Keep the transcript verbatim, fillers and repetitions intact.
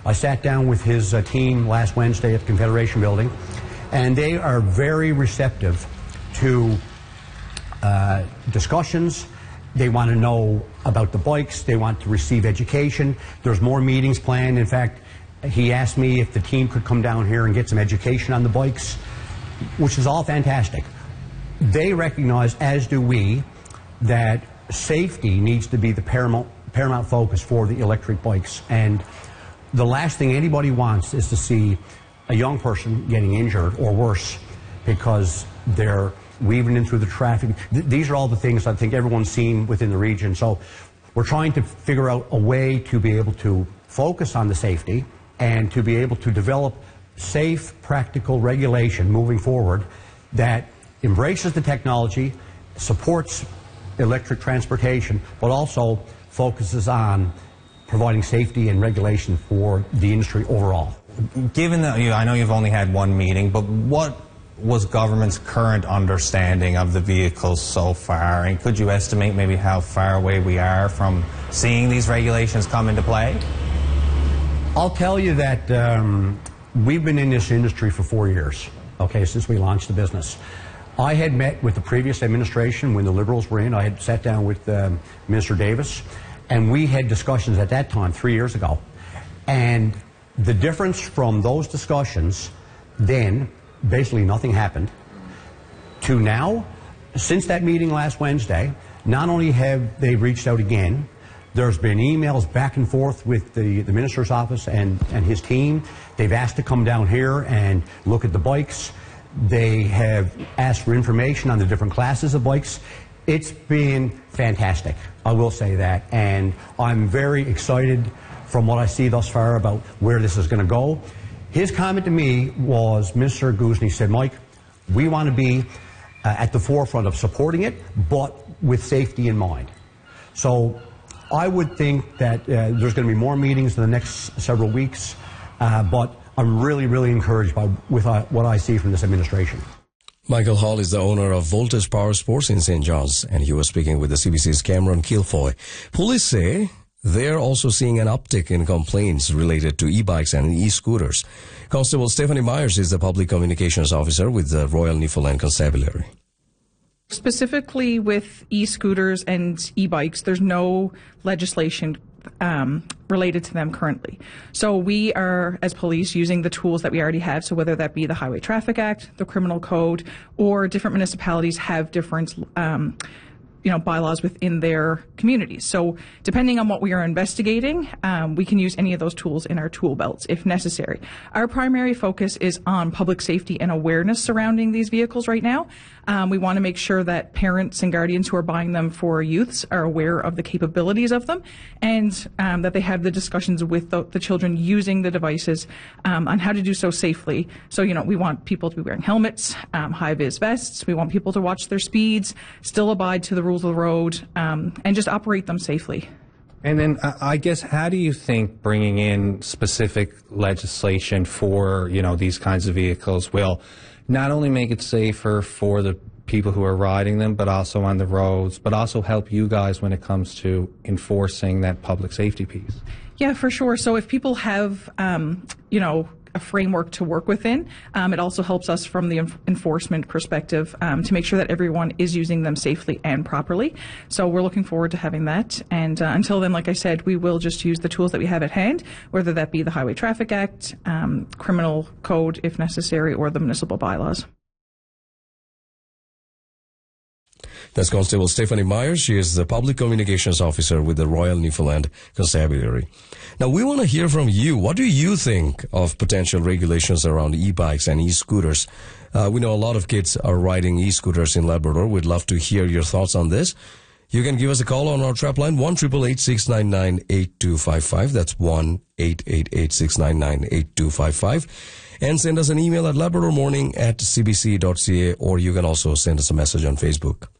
I sat down with his uh, team last Wednesday at the Confederation Building, and they are very receptive to uh, discussions. They want to know about the bikes. They want to receive education. There's more meetings planned. In fact, he asked me if the team could come down here and get some education on the bikes, which is all fantastic. They recognize, as do we, that safety needs to be the paramount, paramount focus for the electric bikes. And the last thing anybody wants is to see a young person getting injured or worse because they're weaving in through the traffic. Th these are all the things I think everyone's seen within the region. So we're trying to figure out a way to be able to focus on the safety and to be able to develop safe, practical regulation moving forward that embraces the technology, supports electric transportation, but also focuses on providing safety and regulation for the industry overall. Given that, you, I know you've only had one meeting, but what was government's current understanding of the vehicles so far? And could you estimate maybe how far away we are from seeing these regulations come into play? I'll tell you that um, we've been in this industry for four years, okay, since we launched the business. I had met with the previous administration when the Liberals were in. I had sat down with um, Minister Davis, and we had discussions at that time, three years ago. And the difference from those discussions then, basically nothing happened, to now, since that meeting last Wednesday, not only have they reached out again, there's been emails back and forth with the, the minister's office and, and his team. They've asked to come down here and look at the bikes. They have asked for information on the different classes of bikes. It's been fantastic, I will say that. And I'm very excited from what I see thus far about where this is going to go. His comment to me was, Mister Guzny said, Mike, we want to be uh, at the forefront of supporting it, but with safety in mind. So I would think that uh, there's going to be more meetings in the next several weeks, uh, but I'm really, really encouraged by with uh, what I see from this administration. Michael Hall is the owner of Voltage Power Sports in Saint John's, and he was speaking with the C B C's Cameron Kilfoy. Police say they're also seeing an uptick in complaints related to e-bikes and e-scooters. Constable Stephanie Myers is the public communications officer with the Royal Newfoundland Constabulary. Specifically with e-scooters and e-bikes, there's no legislation um, related to them currently. So we are, as police, using the tools that we already have. So whether that be the Highway Traffic Act, the Criminal Code, or different municipalities have different um, you know, bylaws within their communities. So depending on what we are investigating, um, we can use any of those tools in our tool belts if necessary. Our primary focus is on public safety and awareness surrounding these vehicles right now. Um, we want to make sure that parents and guardians who are buying them for youths are aware of the capabilities of them, and um, that they have the discussions with the, the children using the devices um, on how to do so safely. So, you know, we want people to be wearing helmets, um, high-vis vests. We want people to watch their speeds, still abide to the rules of the road, um, and just operate them safely. And then uh, I guess, how do you think bringing in specific legislation for, you know, these kinds of vehicles will not only make it safer for the people who are riding them, but also on the roads, but also help you guys when it comes to enforcing that public safety piece? Yeah, for sure. So if people have, um, you know, a framework to work within, um, it also helps us from the enf enforcement perspective um, to make sure that everyone is using them safely and properly. So we're looking forward to having that. And uh, until then, like I said, we will just use the tools that we have at hand, whether that be the Highway Traffic Act, um, Criminal Code if necessary, or the municipal bylaws. That's Constable Stephanie Myers. She is the Public Communications Officer with the Royal Newfoundland Constabulary. Now, we want to hear from you. What do you think of potential regulations around e-bikes and e-scooters? Uh, we know a lot of kids are riding e-scooters in Labrador. We'd love to hear your thoughts on this. You can give us a call on our trap line, one eight eight eight, six nine nine, eight two five five. That's one eight eight eight, six nine nine, eight two five five. And send us an email at labradormorning at c b c dot c a, or you can also send us a message on Facebook.